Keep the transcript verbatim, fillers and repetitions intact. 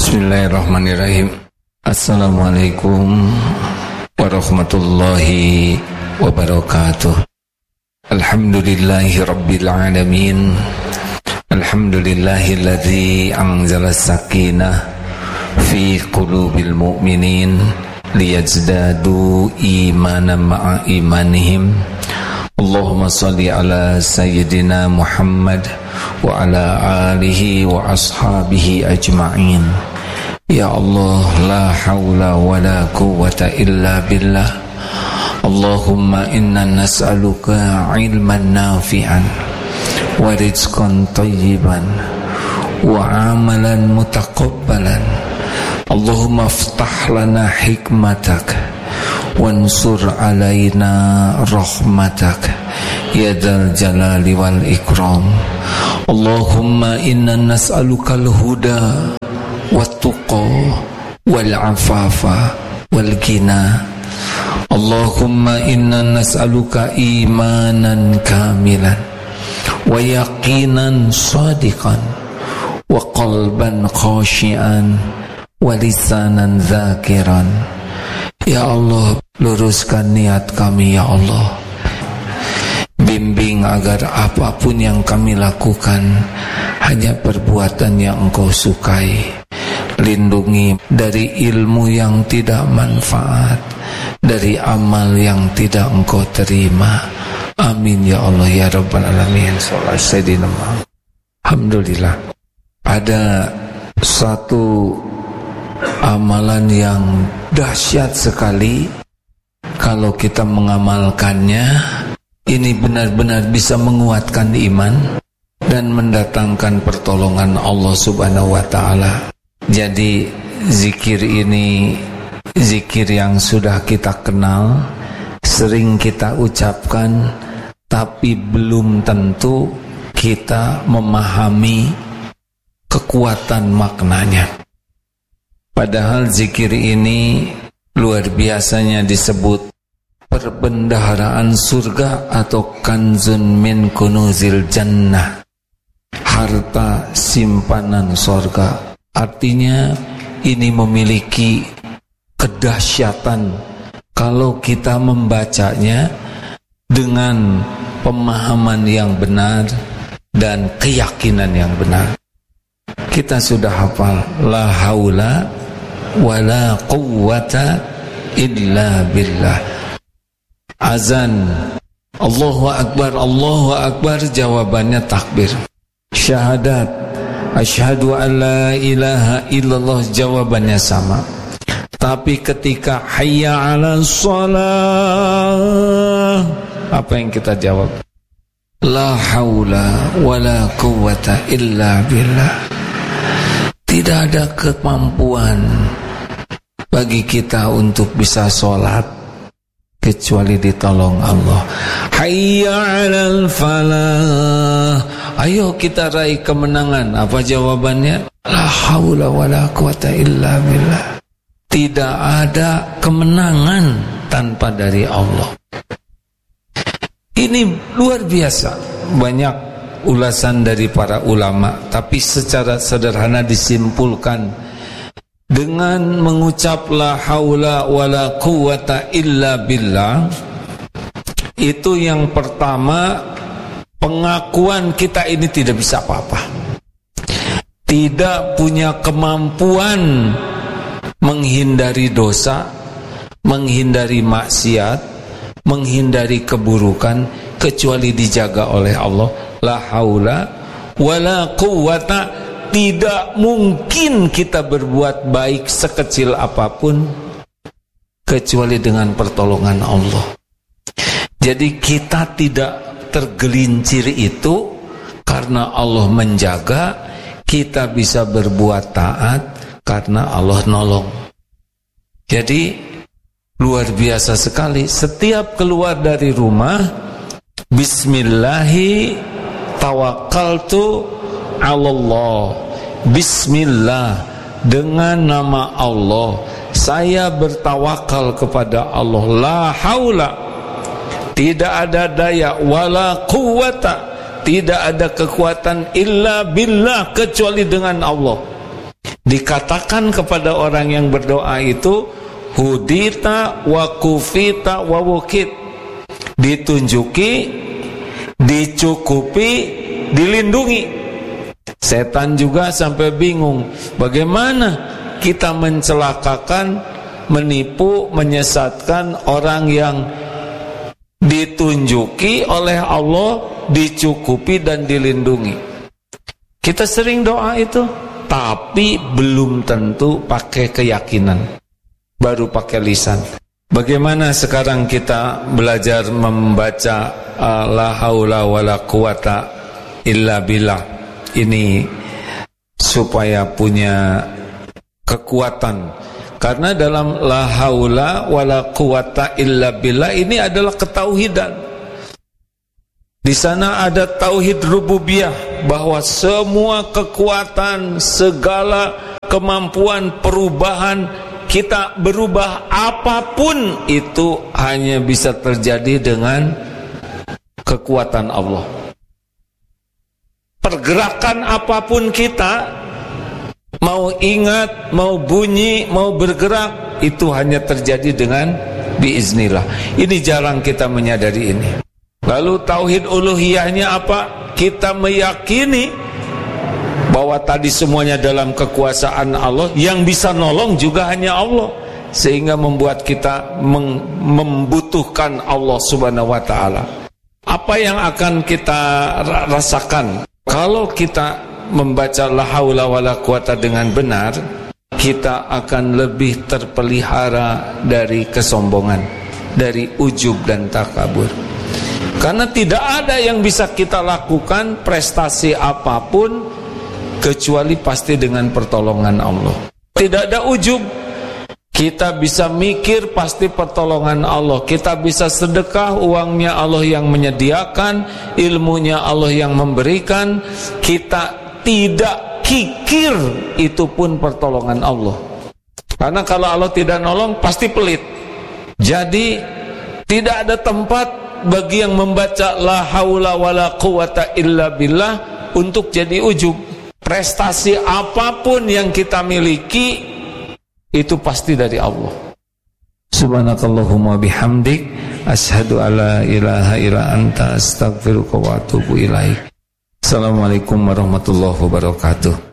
Bismillahirrahmanirrahim. Assalamualaikum warahmatullahi wabarakatuh. Alhamdulillahi rabbil alamin. Alhamdulillahilladzi anzala sakinah fi qulubil mu'minin liyazdadu imanan ma'a imanihim. Allahumma salli ala sayyidina Muhammad wa ala alihi wa ashabihi ajma'in. Ya Allah, la hawla wa la quwwata illa billah. Allahumma inna nas'aluka ilman nafi'an wa rizqan tayyiban wa amalan mutaqabbalan. Allahumma aftah lana hikmatak wansur alaina rahmatak ya dzal jalali wal ikram. Allahumma inna nas'aluka al-huda wat-tuqa wal-afafa wal-ghina. Allahumma inna nas'aluka imanan kamilan wa yaqinan shadiqan wa qalban khashian wa lisanan dzakiran. Ya Allah, luruskan niat kami ya Allah. Bimbing agar apapun yang kami lakukan hanya perbuatan yang Engkau sukai. Lindungi dari ilmu yang tidak manfaat, dari amal yang tidak Engkau terima. Amin ya Allah ya Rabbal Alamin. Alhamdulillah. Ada satu amalan yang dahsyat sekali. Kalau kita mengamalkannya, ini benar-benar bisa menguatkan iman dan mendatangkan pertolongan Allah Subhanahu wa ta'ala. Jadi zikir ini zikir yang sudah kita kenal, sering kita ucapkan, tapi belum tentu kita memahami kekuatan maknanya. Padahal zikir ini luar biasanya disebut perbendaharaan surga atau kanzun min kunuzil jannah, harta simpanan surga. Artinya ini memiliki kedahsyatan kalau kita membacanya dengan pemahaman yang benar dan keyakinan yang benar. Kita sudah hafal la haula wala quwwata illa billah. Azan Allahu Akbar, Allahu Akbar, jawabannya takbir. Syahadat asyhadu an la ilaha illallah, jawabannya sama. Tapi ketika hayya 'alas shalah, apa yang kita jawab? La haula wala quwwata illa billah. Tidak ada kemampuan bagi kita untuk bisa sholat kecuali ditolong Allah. Hayya 'alal falah, ayo kita raih kemenangan. Apa jawabannya? La haula wala quwata illa billah. Tidak ada kemenangan tanpa dari Allah. Ini luar biasa. Banyak ulasan dari para ulama, tapi secara sederhana disimpulkan dengan mengucap la haula wala quwata illa billah. Itu yang pertama, pengakuan kita ini tidak bisa apa-apa, tidak punya kemampuan menghindari dosa, menghindari maksiat, menghindari keburukan, kecuali dijaga oleh Allah. La haula wala quwwata, tidak mungkin kita berbuat baik sekecil apapun kecuali dengan pertolongan Allah. Jadi kita tidak tergelincir itu karena Allah menjaga, kita bisa berbuat taat karena Allah nolong. Jadi luar biasa sekali. Setiap keluar dari rumah, bismillahi tawakkaltu 'alallah. Bismillah, dengan nama Allah saya bertawakal kepada Allah. La haula, tidak ada daya, wala quwwata, tidak ada kekuatan, illa billah, kecuali dengan Allah. Dikatakan kepada orang yang berdoa itu, hudita wa kufita wa wukit, ditunjuki, dicukupi, dilindungi. Setan juga sampai bingung, bagaimana kita mencelakakan, menipu, menyesatkan orang yang ditunjuki oleh Allah, dicukupi dan dilindungi. Kita sering doa itu, tapi belum tentu pakai keyakinan, baru pakai lisan. Bagaimana sekarang kita belajar membaca uh, la haula wala quwata illa billah ini supaya punya kekuatan? Karena dalam la haula wala quwata illa billah ini adalah ketauhidan. Di sana ada tauhid rububiyah, bahwa semua kekuatan, segala kemampuan perubahan, kita berubah apapun itu hanya bisa terjadi dengan kekuatan Allah. Pergerakan apapun kita, mau ingat, mau bunyi, mau bergerak, itu hanya terjadi dengan biiznillah. Ini jarang kita menyadari ini. Lalu tauhid uluhiyahnya apa? Kita meyakini bahwa tadi semuanya dalam kekuasaan Allah, yang bisa nolong juga hanya Allah, sehingga membuat kita membutuhkan Allah Subhanahu wa taala. Apa yang akan kita rasakan kalau kita membaca la haula wala quwata dengan benar? Kita akan lebih terpelihara dari kesombongan, dari ujub dan takabur. Karena tidak ada yang bisa kita lakukan prestasi apapun kecuali pasti dengan pertolongan Allah. Tidak ada ujub. Kita bisa mikir pasti pertolongan Allah. Kita bisa sedekah, uangnya Allah yang menyediakan, ilmunya Allah yang memberikan. Kita tidak kikir, itu pun pertolongan Allah. Karena kalau Allah tidak nolong pasti pelit. Jadi tidak ada tempat bagi yang membaca la haula wala quwata illa billah untuk jadi ujub. Prestasi apapun yang kita miliki itu pasti dari Allah. Subhanakallahumma bihamdik, asyhadu alla ilaha illa anta, astaghfiruka wa atubu ilaik. Assalamualaikum warahmatullahi wabarakatuh.